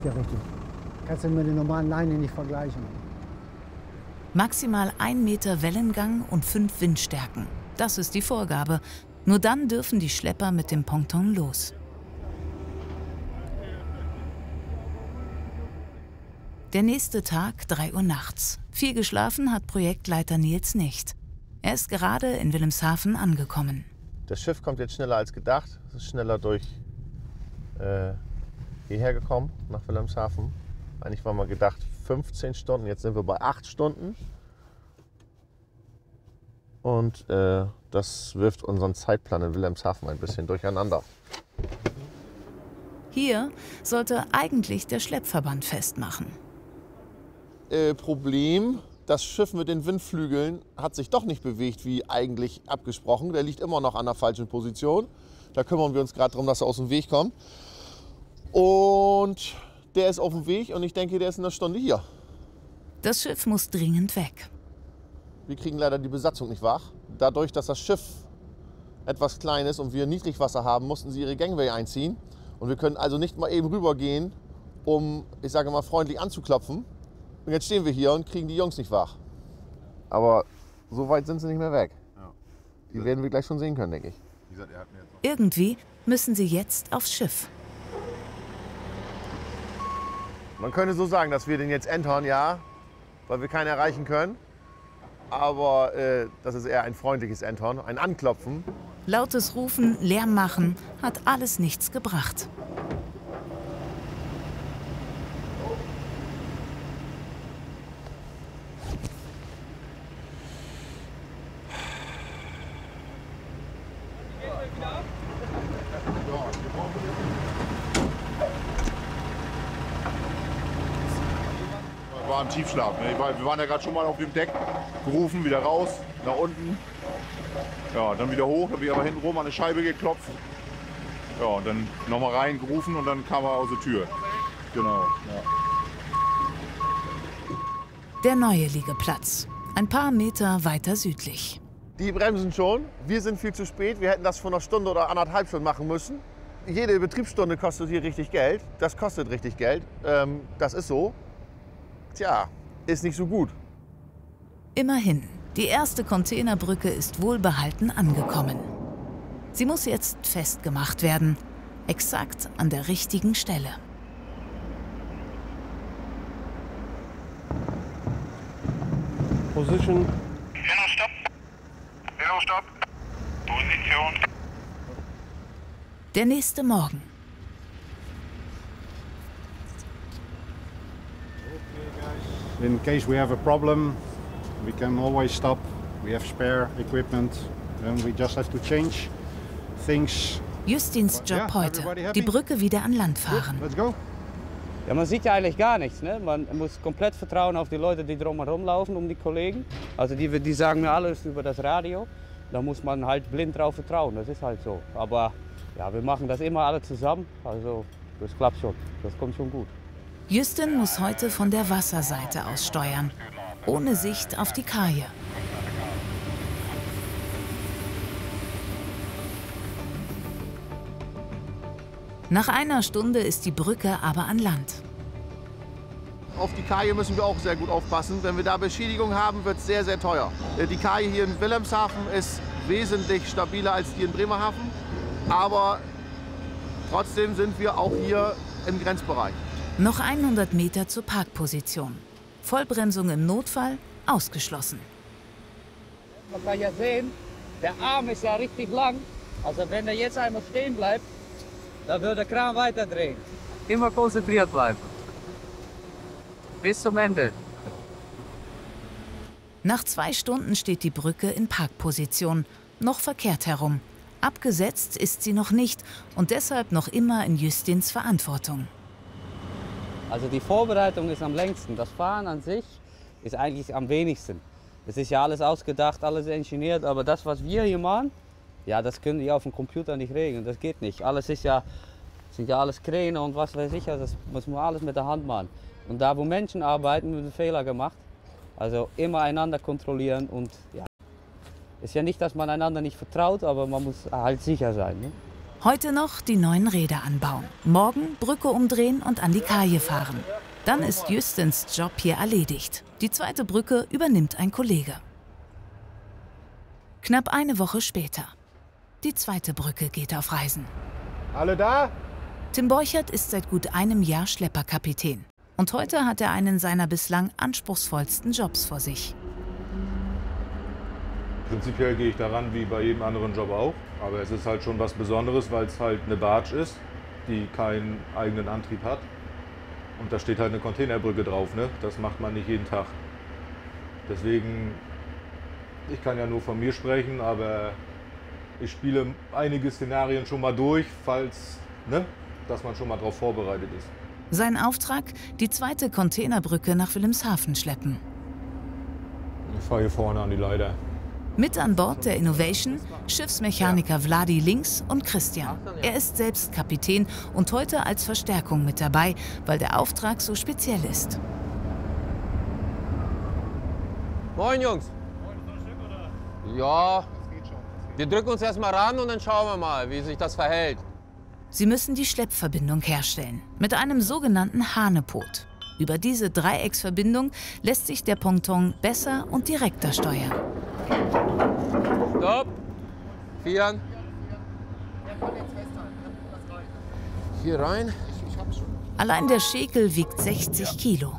Ja, richtig. Kannst du mit den normalen Leinen nicht vergleichen. Maximal 1 Meter Wellengang und 5 Windstärken. Das ist die Vorgabe. Nur dann dürfen die Schlepper mit dem Ponton los. Der nächste Tag, 3 Uhr nachts. Viel geschlafen hat Projektleiter Nils nicht. Er ist gerade in Wilhelmshaven angekommen. Das Schiff kommt jetzt schneller als gedacht. Es ist schneller durch hierher gekommen, nach Wilhelmshaven. Eigentlich war mal gedacht 15 Stunden, jetzt sind wir bei 8 Stunden. Und das wirft unseren Zeitplan in Wilhelmshaven ein bisschen durcheinander. Hier sollte eigentlich der Schleppverband festmachen. Problem, das Schiff mit den Windflügeln hat sich doch nicht bewegt, wie eigentlich abgesprochen. Der liegt immer noch an der falschen Position. Da kümmern wir uns gerade darum, dass er aus dem Weg kommt. Und der ist auf dem Weg und ich denke, der ist in einer Stunde hier. Das Schiff muss dringend weg. Wir kriegen leider die Besatzung nicht wach. Dadurch, dass das Schiff etwas klein ist und wir Niedrigwasser haben, mussten sie ihre Gangway einziehen. Und wir können also nicht mal eben rübergehen, um, ich sage mal, freundlich anzuklopfen. Und jetzt stehen wir hier und kriegen die Jungs nicht wach. Aber so weit sind sie nicht mehr weg. Die werden wir gleich schon sehen können, denke ich. Irgendwie müssen sie jetzt aufs Schiff. Man könnte so sagen, dass wir den jetzt entern, ja, weil wir keinen erreichen können. Aber das ist eher ein freundliches Entern, ein Anklopfen. Lautes Rufen, Lärm machen, hat alles nichts gebracht. Wir waren im Tiefschlaf. Ne? Wir waren ja gerade schon mal auf dem Deck, gerufen, wieder raus, nach unten. Ja, dann wieder hoch, dann bin ich aber hinten rum an eine Scheibe geklopft. Ja, und dann nochmal rein, gerufen und dann kam er aus der Tür. Genau. Ja. Der neue Liegeplatz. Ein paar Meter weiter südlich. Die bremsen schon. Wir sind viel zu spät. Wir hätten das vor einer Stunde oder 1,5 Stunden machen müssen. Jede Betriebsstunde kostet hier richtig Geld. Das kostet richtig Geld. Das ist so. Tja, ist nicht so gut. Immerhin, die erste Containerbrücke ist wohlbehalten angekommen. Sie muss jetzt festgemacht werden, exakt an der richtigen Stelle. Position. Hello, stop. Hello, stop. Position. Der nächste Morgen. In case we have a problem, we can always stop. We have spare equipment, and we just have to change things. Justins Job heute, die Brücke wieder an Land fahren. Let's go. Ja, man sieht ja eigentlich gar nichts. Ne? Man muss komplett vertrauen auf die Leute, die drumherum laufen, um die Kollegen. Also die sagen mir alles über das Radio. Da muss man halt blind drauf vertrauen, das ist halt so. Aber ja, wir machen das immer alle zusammen, also das klappt schon, das kommt schon gut. Justin muss heute von der Wasserseite aus steuern, ohne Sicht auf die Kaje. Nach einer Stunde ist die Brücke aber an Land. Auf die Kaje müssen wir auch sehr gut aufpassen. Wenn wir da Beschädigung haben, wird es sehr, sehr teuer. Die Kaje hier in Wilhelmshaven ist wesentlich stabiler als die in Bremerhaven. Aber trotzdem sind wir auch hier im Grenzbereich. Noch 100 Meter zur Parkposition. Vollbremsung im Notfall ausgeschlossen. Man kann ja sehen, der Arm ist ja richtig lang. Also wenn er jetzt einmal stehen bleibt, dann wird der Kran weiterdrehen. Immer konzentriert bleiben. Bis zum Ende. Nach 2 Stunden steht die Brücke in Parkposition, noch verkehrt herum. Abgesetzt ist sie noch nicht und deshalb noch immer in Justins Verantwortung. Also die Vorbereitung ist am längsten. Das Fahren an sich ist eigentlich am wenigsten. Es ist ja alles ausgedacht, alles ingeniert, aber das, was wir hier machen, ja, das können die auf dem Computer nicht regeln. Das geht nicht. Alles sind ja alles Kräne und was weiß ich. Das muss man alles mit der Hand machen. Und da, wo Menschen arbeiten, wird ein Fehler gemacht. Also immer einander kontrollieren und ja. Ist ja nicht, dass man einander nicht vertraut, aber man muss halt sicher sein. Ne? Heute noch die neuen Räder anbauen, morgen Brücke umdrehen und an die Kaje fahren. Dann ist Justins Job hier erledigt. Die zweite Brücke übernimmt ein Kollege. Knapp eine Woche später. Die zweite Brücke geht auf Reisen. Alle da? Tim Borchert ist seit gut einem Jahr Schlepperkapitän. Und heute hat er einen seiner bislang anspruchsvollsten Jobs vor sich. Prinzipiell gehe ich daran wie bei jedem anderen Job auch. Aber es ist halt schon was Besonderes, weil es halt eine Barge ist, die keinen eigenen Antrieb hat. Und da steht halt eine Containerbrücke drauf, ne? Das macht man nicht jeden Tag. Deswegen, ich kann ja nur von mir sprechen, aber ich spiele einige Szenarien schon mal durch, falls, ne, dass man schon mal darauf vorbereitet ist. Sein Auftrag, die zweite Containerbrücke nach Wilhelmshaven schleppen. Ich fahre hier vorne an die Leiter. Mit an Bord der Innovation Schiffsmechaniker Vladi links und Christian. Er ist selbst Kapitän und heute als Verstärkung mit dabei, weil der Auftrag so speziell ist. Moin Jungs. Ja, wir drücken uns erstmal ran und dann schauen wir mal, wie sich das verhält. Sie müssen die Schleppverbindung herstellen, mit einem sogenannten Hanepot. Über diese Dreiecksverbindung lässt sich der Ponton besser und direkter steuern. Stopp. Vieren. Hier rein. Allein der Schekel wiegt 60 Kilo.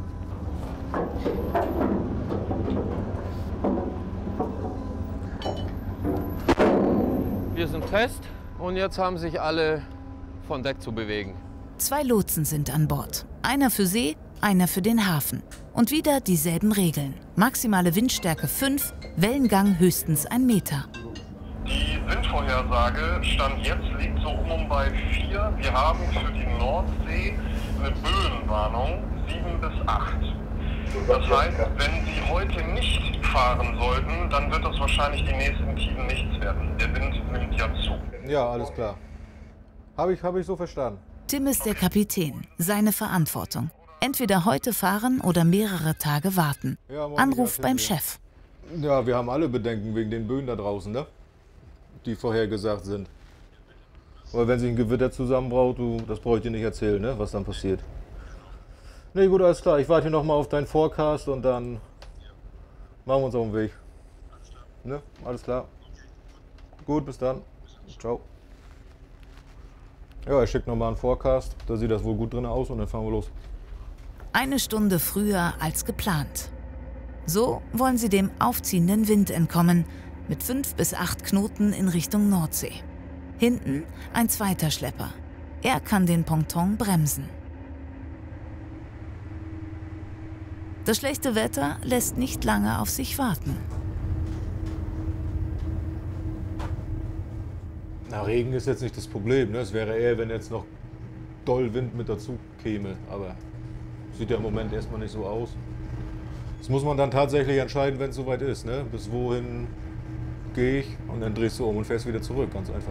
Wir sind fest und jetzt haben sich alle von Deck zu bewegen. 2 Lotsen sind an Bord. Einer für See, einer für den Hafen. Und wieder dieselben Regeln. Maximale Windstärke 5, Wellengang höchstens 1 Meter. Die Windvorhersage Stand jetzt liegt so bei 4. Wir haben für die Nordsee eine Böenwarnung 7 bis 8. Das heißt, wenn Sie heute nicht fahren sollten, dann wird das wahrscheinlich die nächsten Tiden nichts werden. Der Wind nimmt ja zu. Ja, alles klar. Hab ich so verstanden. Tim ist der Kapitän, seine Verantwortung. Entweder heute fahren oder mehrere Tage warten. Ja, Anruf beim Chef. Ja, wir haben alle Bedenken wegen den Böen da draußen, ne? Die vorhergesagt sind. Aber wenn sich ein Gewitter zusammenbraut, das brauche ich dir nicht erzählen, ne? Was dann passiert. Nee, gut, alles klar. Ich warte hier nochmal auf deinen Forecast und dann machen wir uns auf den Weg. Ne? Alles klar. Gut, bis dann. Ciao. Ja, ich schicke nochmal einen Forecast. Da sieht das wohl gut drin aus und dann fahren wir los. 1 Stunde früher als geplant. So wollen sie dem aufziehenden Wind entkommen, mit 5 bis 8 Knoten in Richtung Nordsee. Hinten ein zweiter Schlepper. Er kann den Ponton bremsen. Das schlechte Wetter lässt nicht lange auf sich warten. Na, Regen ist jetzt nicht das Problem, ne? Es wäre eher, wenn jetzt noch doll Wind mit dazu käme, aber sieht ja im Moment erstmal nicht so aus. Das muss man dann tatsächlich entscheiden, wenn es soweit ist, ne? Bis wohin gehe ich und dann drehst du um und fährst wieder zurück, ganz einfach.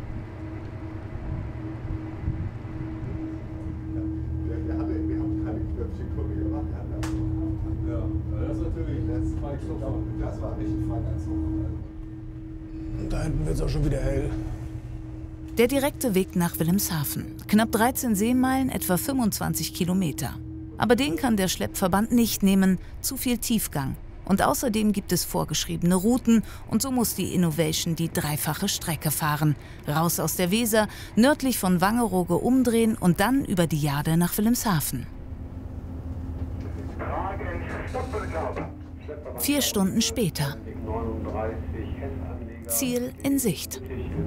Wir haben keine Knöpfchenkurve gemacht. Ja, das ist natürlich Das war richtig fein. Und da hinten wird es auch schon wieder hell. Der direkte Weg nach Wilhelmshaven. Knapp 13 Seemeilen, etwa 25 Kilometer. Aber den kann der Schleppverband nicht nehmen, zu viel Tiefgang. Und außerdem gibt es vorgeschriebene Routen und so muss die Innovation die dreifache Strecke fahren. Raus aus der Weser, nördlich von Wangerooge umdrehen und dann über die Jade nach Wilhelmshaven. 4 Stunden später. Ziel in Sicht.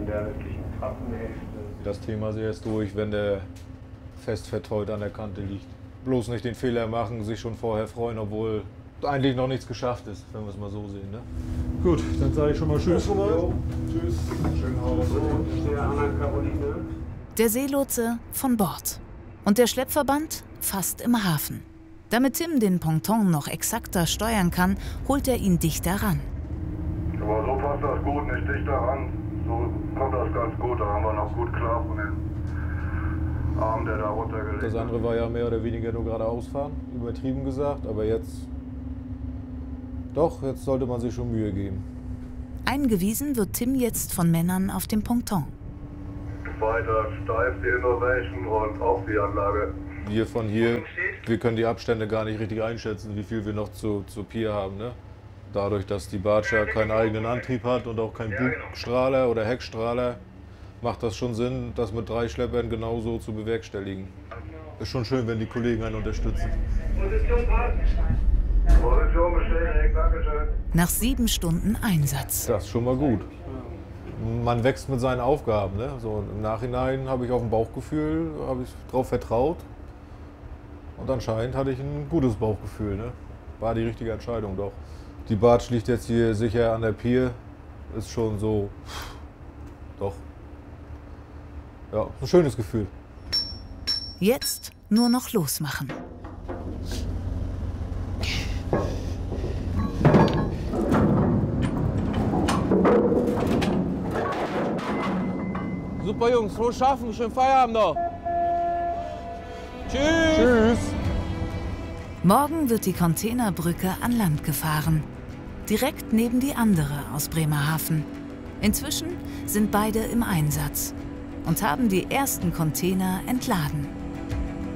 Das Thema ist erst durch, wenn der fest verteut an der Kante liegt. Bloß nicht den Fehler machen, sich schon vorher freuen, obwohl eigentlich noch nichts geschafft ist, wenn wir es mal so sehen. Ne? Gut, dann sage ich schon mal Tschüss. Tschüss. Schönen Haus. Der Seelotse von Bord. Und der Schleppverband fast im Hafen. Damit Tim den Ponton noch exakter steuern kann, holt er ihn dichter ran. Aber so passt das gut, nicht dichter ran. So kommt das ganz gut, da haben wir noch gut klar von den Arm, der da runtergelegt ist. Das andere war ja mehr oder weniger nur geradeaus fahren, übertrieben gesagt, aber jetzt sollte man sich schon Mühe geben. Eingewiesen wird Tim jetzt von Männern auf dem Ponton. weiter steif die Innovation und auch die Anlage. Wir von hier, wir können die Abstände gar nicht richtig einschätzen, wie viel wir noch zur Pier haben. Ne? Dadurch, dass die Barge ja keinen eigenen Antrieb hat und auch keinen Bugstrahler oder Heckstrahler, macht das schon Sinn, das mit 3 Schleppern genauso zu bewerkstelligen. Ist schon schön, wenn die Kollegen einen unterstützen. Position bestätigt, Dankeschön. Nach 7 Stunden Einsatz. Das ist schon mal gut. Man wächst mit seinen Aufgaben. Ne? So, im Nachhinein habe ich auf dem Bauchgefühl, habe ich darauf vertraut. Und anscheinend hatte ich ein gutes Bauchgefühl. Ne? War die richtige Entscheidung doch. Die Barge liegt jetzt hier sicher an der Pier. Ist schon so, doch, ja, ein schönes Gefühl. Jetzt nur noch losmachen. Super Jungs, frohes Schaffen, schönen Feierabend noch. Tschüss. Tschüss. Morgen wird die Containerbrücke an Land gefahren. Direkt neben die andere aus Bremerhaven. Inzwischen sind beide im Einsatz und haben die ersten Container entladen.